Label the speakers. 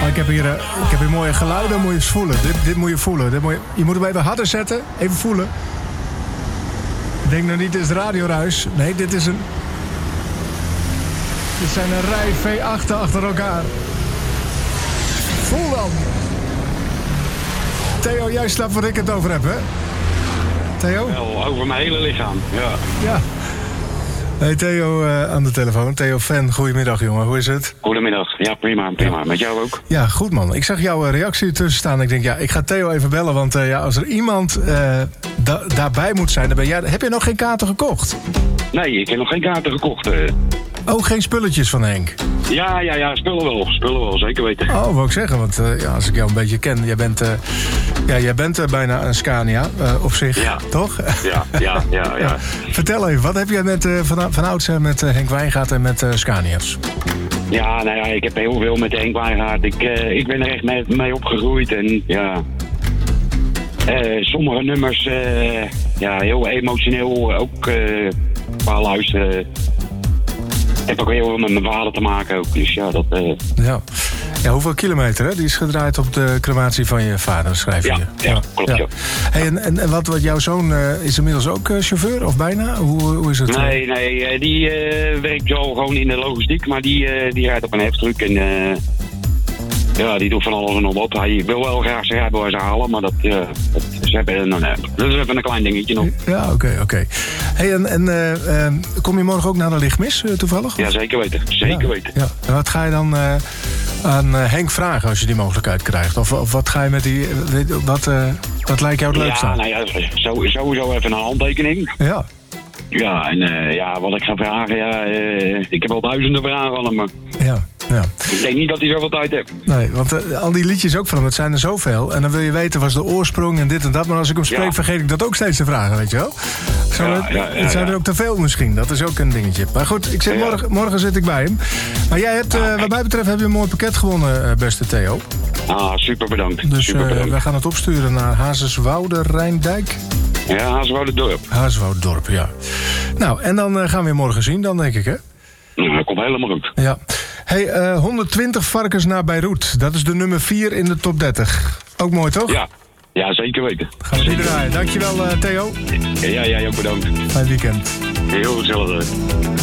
Speaker 1: Oh, ik heb hier mooie geluiden, moet je eens voelen. Dit moet je voelen. Je moet hem even harder zetten, even voelen. Ik denk nou niet, dit is radioruis. Nee, dit zijn een rij V8'en achter elkaar. Voel dan. Theo, jij snapt waar ik het over heb, hè? Theo?
Speaker 2: Wel, over mijn hele lichaam,
Speaker 1: ja. Hey Theo aan de telefoon. Theo Fan, goedemiddag jongen, hoe is het?
Speaker 2: Goedemiddag, ja prima. Ja. Met jou ook?
Speaker 1: Ja, goed man. Ik zag jouw reactie ertussen staan. Ik denk, ja, ik ga Theo even bellen, want als er iemand daarbij moet zijn, dan ben jij... Heb je nog geen kaarten gekocht?
Speaker 2: Nee, ik heb nog geen kaarten gekocht.
Speaker 1: Oh, geen spulletjes van Henk?
Speaker 2: Ja, spullen wel, zeker weten.
Speaker 1: Oh, wou ik zeggen, want als ik jou een beetje ken, jij bent bijna een Scania op zich, toch?
Speaker 2: Ja.
Speaker 1: Vertel even, wat heb jij van oudsher met Henk Wijngaard en met Scania's?
Speaker 2: Ja, nou ja, ik heb heel veel met Henk Wijngaard. Ik ben er echt mee opgegroeid en ja... sommige nummers, heel emotioneel, ook qua luisteren... heb ook heel veel met mijn vader te maken ook, dus ja, dat...
Speaker 1: Ja, hoeveel kilometer, hè? Die is gedraaid op de crematie van je vader, schrijf je.
Speaker 2: Ja, klopt, ja.
Speaker 1: Hey, en wat jouw zoon is inmiddels ook chauffeur, of bijna? Hoe is het?
Speaker 2: Nee, die werkt zo gewoon in de logistiek, maar die rijdt op een heftruck en... die doet van alles en nog wat. Hij wil wel graag zijn rijbewijs halen, maar dat is even een klein dingetje nog.
Speaker 1: Ja, oké. Hey, en kom je morgen ook naar de lichtmis, toevallig?
Speaker 2: Ja, zeker weten. Weten.
Speaker 1: Ja. En wat ga je dan aan Henk vragen als je die mogelijkheid krijgt? Of wat ga je met die... Wat lijkt jou het leukste aan?
Speaker 2: Sowieso even een handtekening.
Speaker 1: Ja.
Speaker 2: Ja, en wat ik ga vragen, ik heb al duizenden vragen aan hem, maar... Ja. Ik denk niet dat hij zoveel tijd heeft.
Speaker 1: Nee, want al die liedjes ook van hem, het zijn er zoveel. En dan wil je weten, was de oorsprong en dit en dat. Maar als ik hem spreek, vergeet ik dat ook steeds te vragen, weet je wel? Het zijn er ook te veel misschien, dat is ook een dingetje. Maar goed, ik zit morgen zit ik bij hem. Maar jij hebt, wat mij betreft, heb je een mooi pakket gewonnen, beste Theo.
Speaker 2: Ah, super bedankt.
Speaker 1: Dus we gaan het opsturen naar Hazerswoude, Rijndijk.
Speaker 2: Ja,
Speaker 1: Hazerswoude-dorp, ja. Nou, en dan gaan we je morgen zien, dan denk ik, hè?
Speaker 2: Nou, dat komt helemaal goed.
Speaker 1: Ja. Hey, 120 varkens naar Beirut. Dat is de nummer 4 in de top 30. Ook mooi, toch?
Speaker 2: Ja, zeker weten.
Speaker 1: Gaan we die draaien. Dankjewel, Theo.
Speaker 2: Ja, jij ook bedankt.
Speaker 1: Fijn weekend.
Speaker 2: Heel gezellig.